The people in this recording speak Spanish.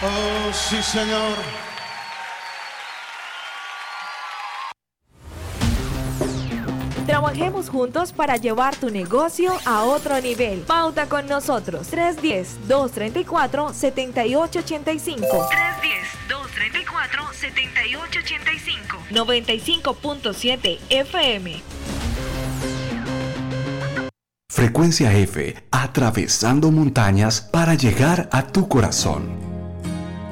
Oh, sí, señor. Trabajemos juntos para llevar tu negocio a otro nivel. Pauta con nosotros. 310-234-7885. 310-234-7885. 95.7 FM. Frecuencia F, atravesando montañas para llegar a tu corazón.